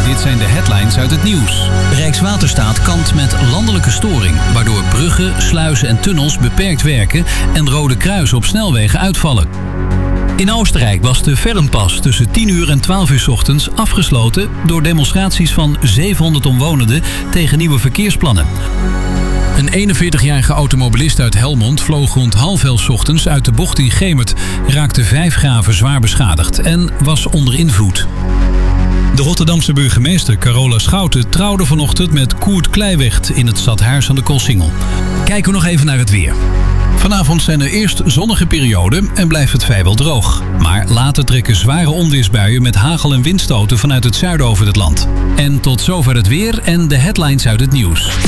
Dit zijn de headlines uit het nieuws. Rijkswaterstaat kampt met landelijke storing, waardoor bruggen, sluizen en tunnels beperkt werken en Rode Kruis op snelwegen uitvallen. In Oostenrijk was de Fernpas tussen 10 uur en 12 uur 's ochtends afgesloten door demonstraties van 700 omwonenden tegen nieuwe verkeersplannen. Een 41-jarige automobilist uit Helmond vloog rond 5:30 's ochtends uit de bocht in Gemert, raakte 5 graven zwaar beschadigd en was onder invloed. De Rotterdamse burgemeester Carola Schouten trouwde vanochtend met Koert Kleiwecht in het stadhuis aan de Koolsingel. Kijken we nog even naar het weer. Vanavond zijn er eerst zonnige perioden en blijft het vrijwel droog. Maar later trekken zware onweersbuien met hagel en windstoten vanuit het zuiden over het land. En tot zover het weer en de headlines uit het nieuws.